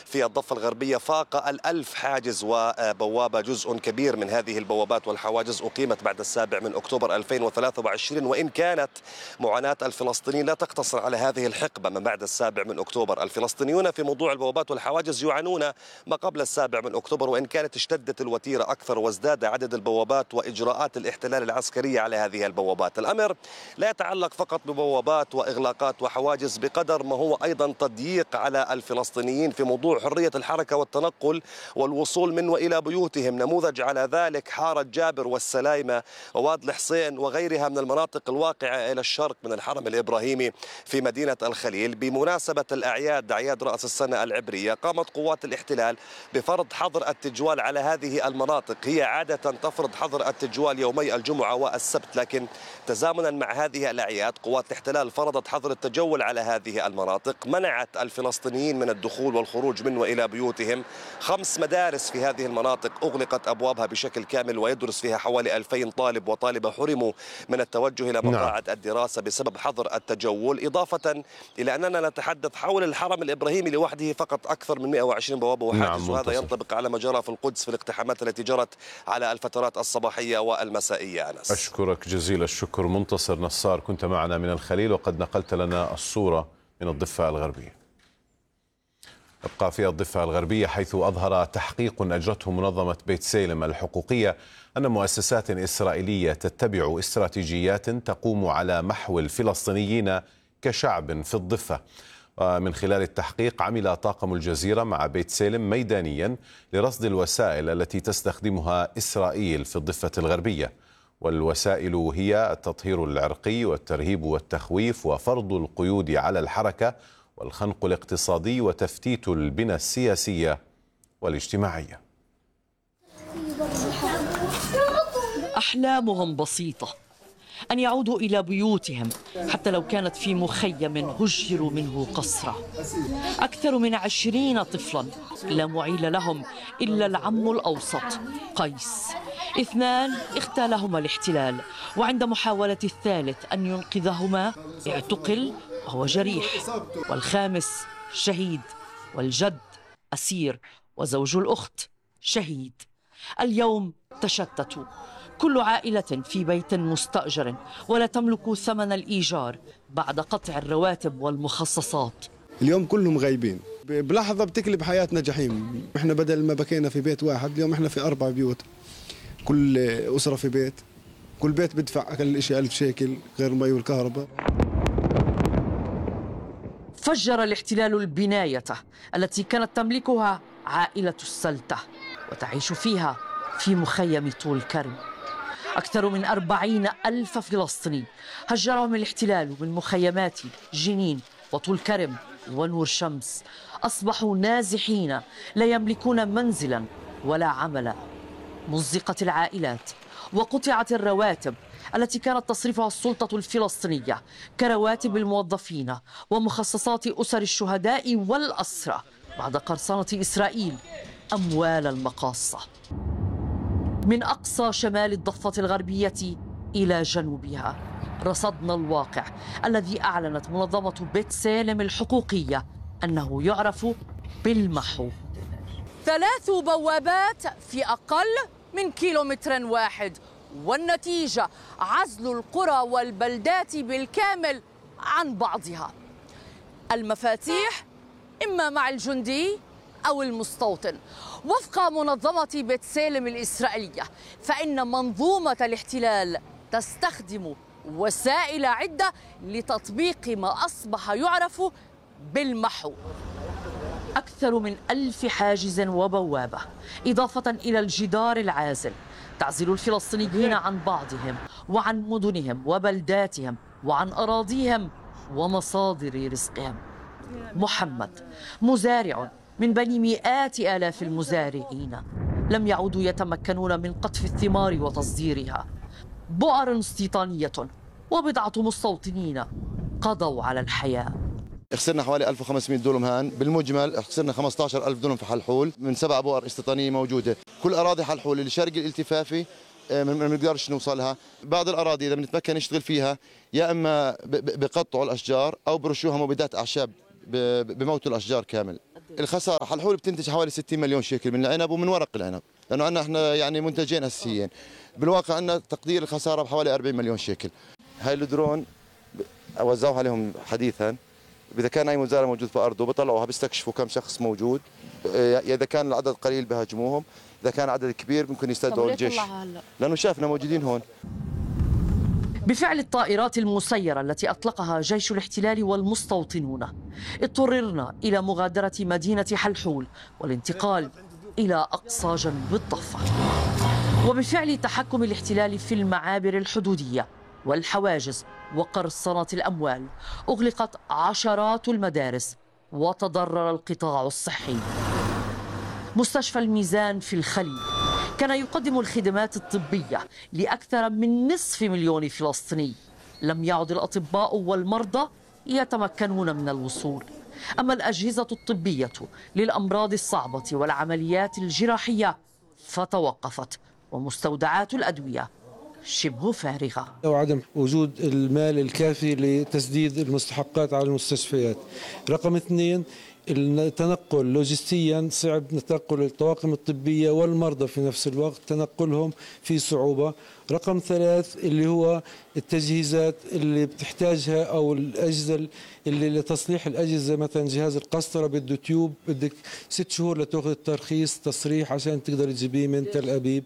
في الضفة الغربية فاق 1000 حاجز وبوابة. جزء كبير من هذه البوابات والحواجز أقيمت بعد 7 من أكتوبر 2023، وإن كانت معاناة الفلسطينيين لا تقتصر على هذه الحقبة من بعد 7 من أكتوبر. الفلسطينيون في موضوع البوابات والحواجز يعانون ما قبل 7 من أكتوبر، وإن كانت اشتدت الوتيرة أكثر وازداد عدد البوابات وإجراءات الاحتلال العسكرية على هذه البوابات. الأمر لا يتعلق فقط ببوابات وإغلاقات وحواجز بقدر ما هو أيضا تضييق على الفلسطينيين في موضوع حرية الحركة والتنقل والوصول من وإلى بيوتهم. نموذج على ذلك حارة جابر والسلايمة وواد الحصين وغيرها من المناطق الواقعة إلى الشرق من الحرم الإبراهيمي في مدينة الخليل. بمناسبة الأعياد، أعياد رأس السنة العبرية، قامت قوات الاحتلال بفرض حظر التجوال على هذه المناطق. هي عادة تفرض حظر التجوال يومي الجمعة والسبت، لكن تزامنا مع هذه الأعياد قوات الاحتلال فرضت حظر التجول على هذه المناطق، منعت الفلسطينيين من الدخول والخروج من وإلى بيوتهم. 5 مدارس في هذه المناطق أغلقت أبوابها بشكل كامل، ويدرس فيها حوالي 2000 طالب وطالبة حرموا من التوجه إلى مقاعد الدراسة بسبب حظر التجول. إضافة إلى أننا نتحدث حول الحرم الإبراهيمي لوحده فقط أكثر من 120 بوابة وحاجز، وهذا ينطبق على ما جرى في القدس في الاقتحامات التي جرت على الفترات الصباحية والمسائية. أنس، أشكرك جزيل الشكر. منتصر نصار، كنت معنا من الخليل وقد نقلت لنا الصورة من الضفة الغربية. أبقى في الضفة الغربية، حيث أظهر تحقيق أجرته منظمة بيت سالم الحقوقية أن مؤسسات إسرائيلية تتبع استراتيجيات تقوم على محو الفلسطينيين كشعب في الضفة. ومن خلال التحقيق عمل طاقم الجزيرة مع بيت سالم ميدانيا لرصد الوسائل التي تستخدمها إسرائيل في الضفة الغربية، والوسائل هي التطهير العرقي والترهيب والتخويف وفرض القيود على الحركة والخنق الاقتصادي وتفتيت البنى السياسية والاجتماعية. أحلامهم بسيطة، أن يعودوا إلى بيوتهم حتى لو كانت في مخيم هجروا منه قسرة. أكثر من 20 طفلا لا معيل لهم إلا العم الأوسط قيس. 2 اغتالهما الاحتلال، وعند محاولة الثالث أن ينقذهما اعتقل وهو جريح، والخامس شهيد، والجد أسير، وزوج الأخت شهيد. اليوم تشتتوا، كل عائلة في بيت مستأجر ولا تملك ثمن الإيجار بعد قطع الرواتب والمخصصات. اليوم كلهم غايبين، بلحظة بتقلب حياتنا جحيم. احنا بدل ما بكينا في بيت واحد، اليوم احنا في 4 بيوت، كل أسرة في بيت، كل بيت بدفع أقل شيء 1000 شيكل غير المي والكهرباء. فجر الاحتلال البناية التي كانت تملكها عائلة السلتة وتعيش فيها في مخيم طول كرم. أكثر من 40,000 فلسطيني هجرهم الاحتلال من مخيمات جنين وطول كرم ونور شمس. أصبحوا نازحين لا يملكون منزلا ولا عملا. مزقت العائلات وقطعت الرواتب التي كانت تصرفها السلطة الفلسطينية كرواتب الموظفين ومخصصات أسر الشهداء والأسرى بعد قرصنة إسرائيل أموال المقاصة. من أقصى شمال الضفة الغربية إلى جنوبها رصدنا الواقع الذي أعلنت منظمة بيت سالم الحقوقية أنه يعرف بالمحو. 3 بوابات في أقل من كيلومتر واحد، والنتيجة عزل القرى والبلدات بالكامل عن بعضها. المفاتيح إما مع الجندي أو المستوطن. وفق منظمة بيت سالم الإسرائيلية، فإن منظومة الاحتلال تستخدم وسائل عدة لتطبيق ما أصبح يعرف بالمحو. أكثر من 1000 حاجز وبوابة، إضافة إلى الجدار العازل تعزل الفلسطينيين عن بعضهم وعن مدنهم وبلداتهم وعن أراضيهم ومصادر رزقهم. محمد مزارع من بين مئات آلاف المزارعين لم يعودوا يتمكنون من قطف الثمار وتصديرها. بؤر استيطانية وبضعة مستوطنين قضوا على الحياة. خسرنا حوالي 1500 دولم هان، بالمجمل خسرنا 15,000 دولم في حلحول من 7 بؤر استيطانية موجودة. كل أراضي حلحول الشرق الالتفافي ما بنقدرش نوصلها. بعض الأراضي إذا بنتمكن نشتغل فيها يا إما بقطعوا الأشجار أو برشوها مبيدات أعشاب بموت الاشجار كامل. الخساره حلحول بتنتج حوالي 60 مليون شيكل من العنب ومن ورق العنب، لانه عندنا احنا يعني منتجين اساسيين. بالواقع عندنا تقدير الخساره بحوالي 40 مليون شيكل. هاي الدرون وزعوها عليهم حديثا، اذا كان اي مزارع موجود في ارضه بيطلعوها بيستكشفوا كم شخص موجود، اذا كان العدد قليل بهاجموهم، اذا كان عدد كبير ممكن يستدعوا الجيش، لانه شافنا موجودين هون. بفعل الطائرات المسيرة التي أطلقها جيش الاحتلال والمستوطنون اضطررنا إلى مغادرة مدينة حلحول والانتقال إلى أقصى جنوب الضفة. وبفعل تحكم الاحتلال في المعابر الحدودية والحواجز وقرصنة الأموال أغلقت عشرات المدارس وتضرر القطاع الصحي. مستشفى الميزان في الخليل كان يقدم الخدمات الطبية لأكثر من 500,000 فلسطيني. لم يعد الأطباء والمرضى يتمكنون من الوصول. أما الأجهزة الطبية للأمراض الصعبة والعمليات الجراحية فتوقفت، ومستودعات الأدوية شبه فارغة. وعدم وجود المال الكافي لتسديد المستحقات على المستشفيات. رقم 2 التنقل لوجستيا صعب، تنقل الطواقم الطبية والمرضى في نفس الوقت تنقلهم في صعوبة. رقم 3 اللي هو التجهيزات اللي بتحتاجها أو الأجهزة اللي لتصليح الأجهزة، مثلا جهاز القسطرة بده تيوب، بدك 6 شهور لتأخذ الترخيص تصريح عشان تقدر تجيبيه من تل أبيب.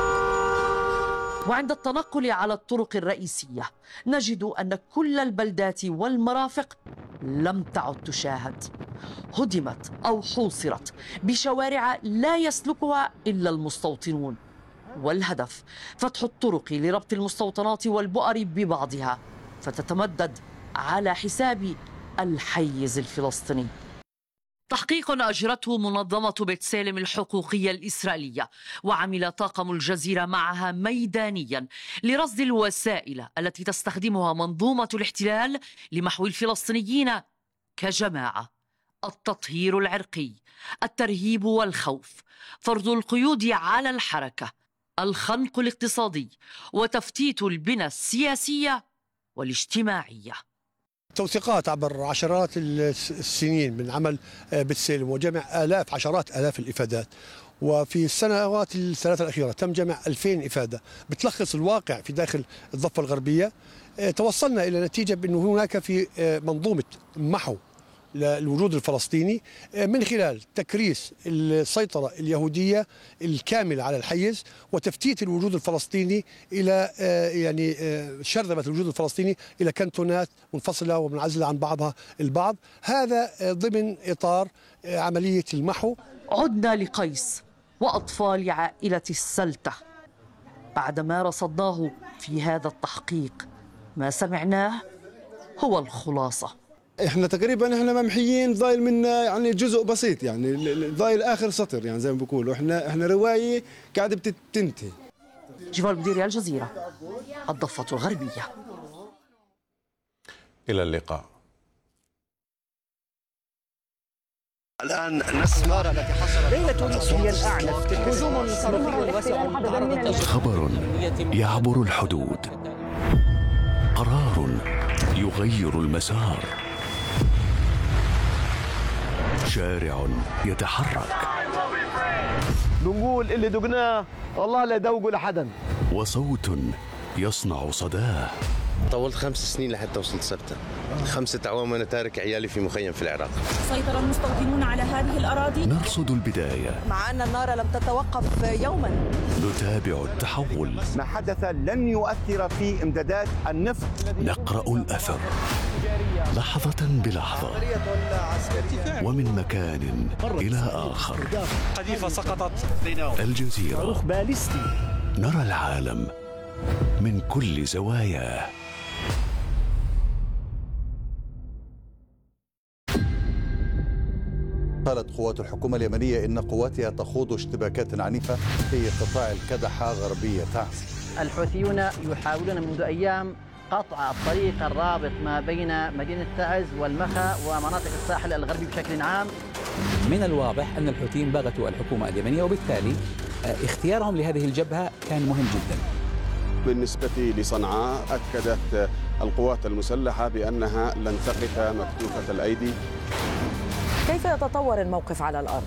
وعند التنقل على الطرق الرئيسية نجد أن كل البلدات والمرافق لم تعد تشاهد، هدمت أو حوصرت بشوارع لا يسلكها إلا المستوطنون، والهدف فتح الطرق لربط المستوطنات والبؤر ببعضها فتتمدد على حساب الحيز الفلسطيني. تحقيق أجرته منظمة بتسالم الحقوقية الإسرائيلية وعمل طاقم الجزيرة معها ميدانيا لرصد الوسائل التي تستخدمها منظومة الاحتلال لمحو الفلسطينيين كجماعة: التطهير العرقي، الترهيب والخوف، فرض القيود على الحركة، الخنق الاقتصادي، وتفتيت البنى السياسية والاجتماعية. توثيقات عبر عشرات السنين من عمل بتسالم وجمع عشرات آلاف الإفادات، وفي السنوات الثلاثة الأخيرة تم جمع 2000 إفادة بتلخص الواقع في داخل الضفة الغربية. توصلنا إلى نتيجة بأنه هناك في منظومة محو للوجود الفلسطيني من خلال تكريس السيطرة اليهودية الكاملة على الحيز وتفتيت الوجود الفلسطيني إلى يعني شرذمة الوجود الفلسطيني إلى كنتونات منفصلة ومنعزلة عن بعضها البعض، هذا ضمن إطار عملية المحو. عدنا لقيس وأطفال عائلة السلتة. بعدما رصدناه في هذا التحقيق ما سمعناه هو الخلاصة. احنا تقريبا ممحيين، ضايل منا يعني جزء بسيط، يعني ضايل اخر سطر، يعني زي ما بيقولوا احنا روايه قاعده بتنتهي. جمال بديري، الجزيرة، الضفة الغربية. إلى اللقاء. الآن نسمع التي حصلت ليلة هي الأعنف، هجوم صاروخي واسع، خبر يعبر الحدود، قرار يغير المسار، شارع يتحرك، بنقول اللي دقناه والله لا يدوقوا لحدا، وصوت يصنع صداه. طولت 5 سنين لحتى وصلت سبتة. 5 أعوام وأنا تارك عيالي في مخيم في العراق. سيطر المستوطنون على هذه الأراضي. نرصد البداية مع أن النار لم تتوقف يوما. نتابع التحول. ما حدث لن يؤثر في إمدادات النفط. نقرأ الأثر لحظة بلحظة ومن مكان إلى آخر. قذيفة سقطت. الجزيرة، نرى العالم من كل زواياه. قالت قوات الحكومة اليمنية إن قواتها تخوض اشتباكات عنيفة في قطاع الكدحة غربية تعز. الحوثيون يحاولون منذ أيام قطع الطريق الرابط ما بين مدينة تعز والمخا ومناطق الساحل الغربي بشكل عام. من الواضح أن الحوثيين بغتوا الحكومة اليمنية، وبالتالي اختيارهم لهذه الجبهة كان مهم جدا. بالنسبة لصنعاء، أكدت القوات المسلحة بأنها لن تقف مكتوفة الأيدي كيف يتطور الموقف على الأرض؟